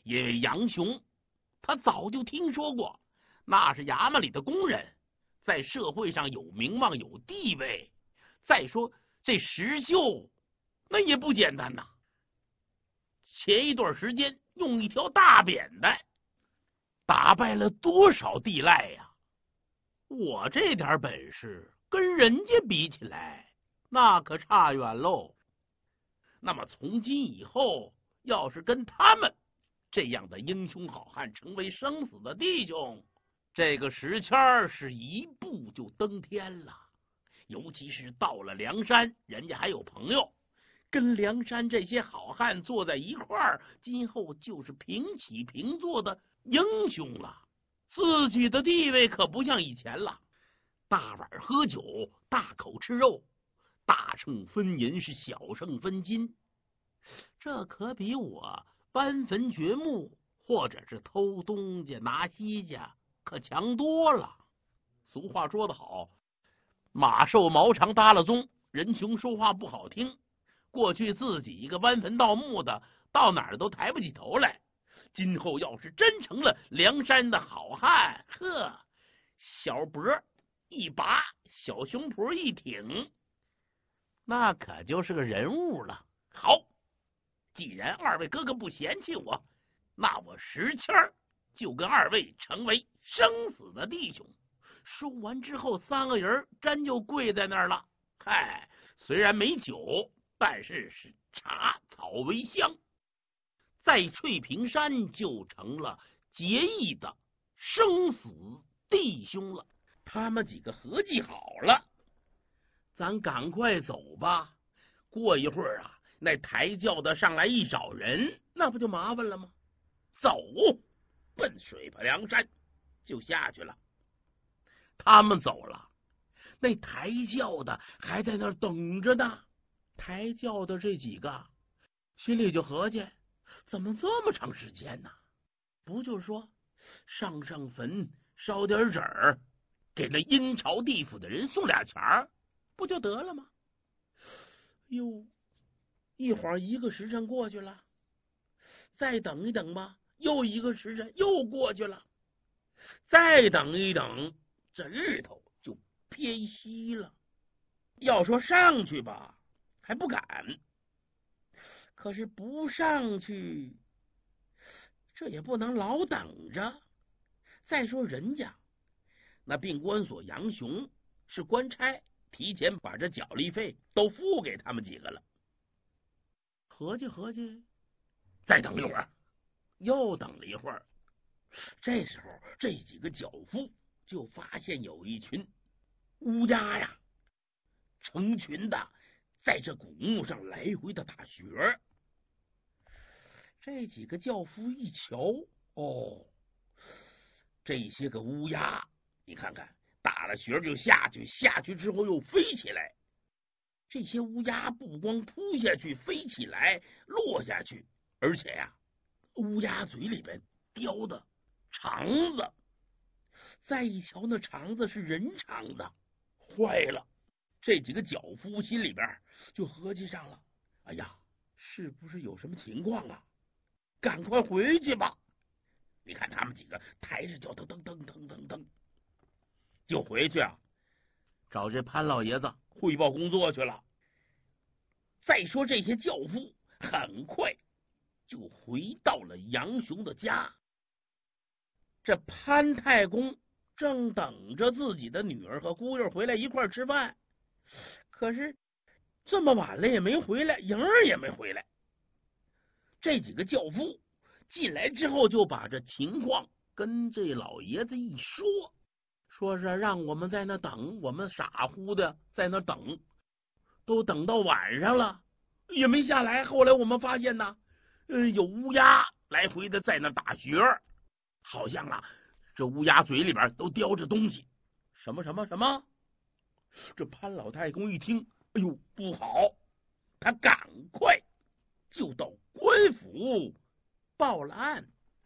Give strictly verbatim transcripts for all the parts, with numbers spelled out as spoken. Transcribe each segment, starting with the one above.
因为杨雄他早就听说过，那是衙门里的工人，在社会上有名望有地位。再说这石秀那也不简单呐，前一段时间用一条大扁担打败了多少地赖呀！我这点本事跟人家比起来，那可差远喽。那么从今以后，要是跟他们这样的英雄好汉成为生死的弟兄，这个石谦是一步就登天了。尤其是到了梁山，人家还有朋友，跟梁山这些好汉坐在一块儿，今后就是平起平坐的英雄了。自己的地位可不像以前了，大碗喝酒，大口吃肉，大秤分银是小秤分金，这可比我搬坟掘墓或者是偷东家拿西家可强多了。俗话说得好，马瘦毛长耷拉棕，人穷说话不好听。过去自己一个弯坟盗墓的，到哪儿都抬不起头来，今后要是真成了梁山的好汉，呵，小脖一拔，小胸脯一挺，那可就是个人物了。好，既然二位哥哥不嫌弃我，那我石谦就跟二位成为生死的弟兄。说完之后，三个人真就跪在那儿了。嗨，虽然没酒，但是是茶草为香，在翠屏山就成了结义的生死弟兄了。他们几个合计好了，咱赶快走吧。过一会儿啊，那抬轿的上来一找人，那不就麻烦了吗？走，奔水泊梁山就下去了。他们走了，那抬轿的还在那儿等着呢。抬轿的这几个心里就合计，怎么这么长时间呢？不就说上上坟烧点纸儿，给那阴曹地府的人送俩钱儿，不就得了吗？哟，一会儿一个时辰过去了，再等一等吧，又一个时辰又过去了，再等一等，这日头就偏西了。要说上去吧，还不敢，可是不上去，这也不能老等着。再说人家那病关所杨雄是官差，提前把这脚力费都付给他们几个了。合计合计，再等一会儿，又等了一会儿。这时候这几个脚夫就发现有一群乌鸦呀，成群的在这古墓上来回的打旋儿。这几个轿夫一瞧，哦，这些个乌鸦，你看看，打了旋就下去，下去之后又飞起来。这些乌鸦不光扑下去、飞起来、落下去，而且呀，乌鸦嘴里边叼的肠子，再一瞧那肠子是人肠子，坏了！这几个脚夫心里边就合计上了，哎呀，是不是有什么情况啊？赶快回去吧！你看他们几个抬着脚，噔噔噔噔噔噔，就回去啊，找这潘老爷子汇报工作去了。再说这些轿夫很快就回到了杨雄的家。这潘太公正等着自己的女儿和姑爷回来一块儿吃饭，可是这么晚了也没回来，莹儿也没回来。这几个轿夫进来之后，就把这情况跟这老爷子一说，说是让我们在那等，我们傻乎的在那等，都等到晚上了也没下来。后来我们发现呢，呃，有乌鸦来回的在那打旋儿，好像啊，这乌鸦嘴里边都叼着东西，什么什么什么。这潘老太公一听，哎呦，不好，他赶快就到官府报了案。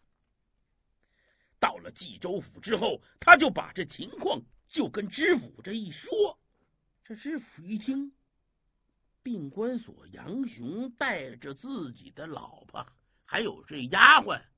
到了冀州府之后，他就把这情况就跟知府这一说。这知府一听，病关所杨雄带着自己的老婆还有这丫鬟